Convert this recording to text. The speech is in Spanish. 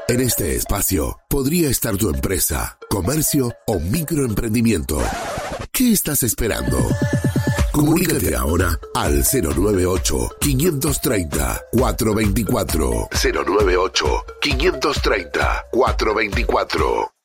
En este espacio podría estar tu empresa, comercio o microemprendimiento. ¿Qué estás esperando? Comunícate ahora al 098-530-424. 098-530-424.